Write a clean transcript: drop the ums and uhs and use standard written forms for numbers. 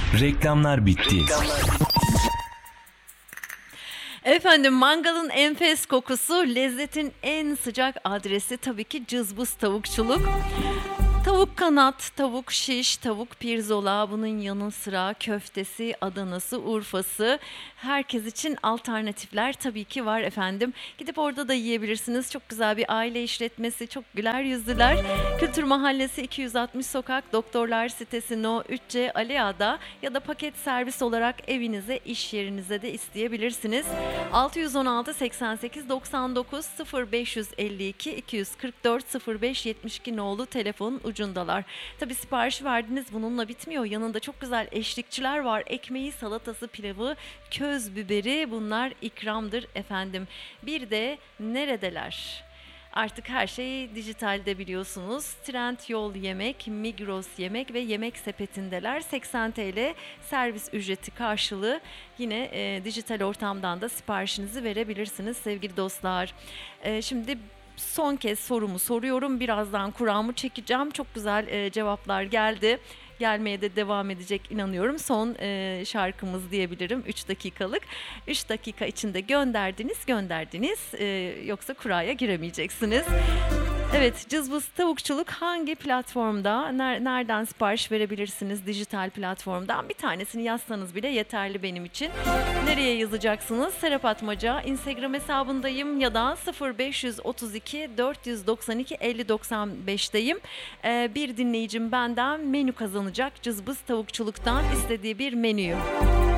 Reklamlar bitti. Efendim, mangalın enfes kokusu, lezzetin en sıcak adresi tabii ki Cızbız Tavukçuluk. Tavuk kanat, tavuk şiş, tavuk pirzola, bunun yanı sıra köftesi, Adanası, Urfası. Herkes için alternatifler tabii ki var efendim. Gidip orada da yiyebilirsiniz. Çok güzel bir aile işletmesi, çok güler yüzlüler. Kültür Mahallesi 260 Sokak, Doktorlar Sitesi No 3C Aliağa'da ya da paket servis olarak evinize, iş yerinize de isteyebilirsiniz. 616 88 99 0552 244 0572 nolu telefonun ucundalar. Tabii sipariş verdiniz, bununla bitmiyor. Yanında çok güzel eşlikçiler var. Ekmeği, salatası, pilavı, köz biberi, bunlar ikramdır efendim. Bir de neredeler? Artık her şey dijitalde biliyorsunuz. Trendyol Yemek, Migros Yemek ve Yemek Sepeti'ndeler. 80 TL servis ücreti karşılığı yine dijital ortamdan da siparişinizi verebilirsiniz sevgili dostlar. Şimdi son kez sorumu soruyorum. Birazdan kuramı çekeceğim. Çok güzel cevaplar geldi. Gelmeye de devam edecek inanıyorum. Son şarkımız diyebilirim. 3 dakikalık. 3 dakika içinde gönderdiniz. Yoksa kuraya giremeyeceksiniz. Evet, Cızbız Tavukçuluk hangi platformda, nereden sipariş verebilirsiniz dijital platformdan? Bir tanesini yazsanız bile yeterli benim için. Nereye yazacaksınız? Serap Atmaca Instagram hesabındayım ya da 0532 492 5095'teyim. Bir dinleyicim benden menü kazanacak Cızbız Tavukçuluk'tan istediği bir menüyü.